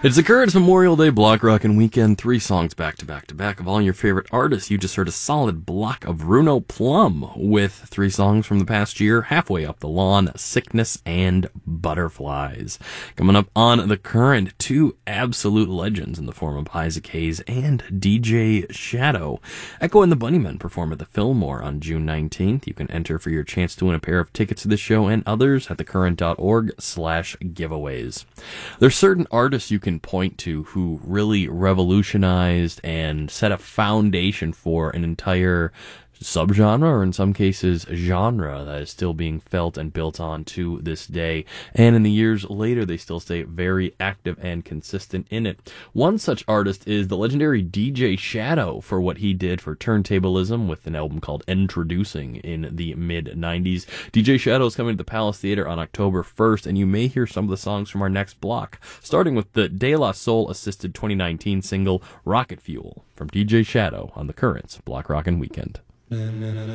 It's the Currents Memorial Day Block Rockin' Weekend. 3 songs back to back to back of all your favorite artists. You just heard a solid block of Bruno Plum with 3 songs from the past year, Halfway Up the Lawn, Sickness, and Butterflies. Coming up on The Current, 2 absolute legends in the form of Isaac Hayes and DJ Shadow. Echo and the Bunnymen perform at the Fillmore on June 19th. You can enter for your chance to win a pair of tickets to the show and others at thecurrent.org/giveaways. There's certain artists you can point to who really revolutionized and set a foundation for an entire subgenre, or in some cases genre, that is still being felt and built on to this day, and in the years later they still stay very active and consistent in it. One such artist is the legendary DJ Shadow, for what he did for turntablism with an album called Introducing in the mid-90s. DJ Shadow is coming to the Palace Theater on October 1st, and you may hear some of the songs from our next block, starting with the De La Soul assisted 2019 single Rocket Fuel from DJ Shadow on the Currents Block Rockin' Weekend.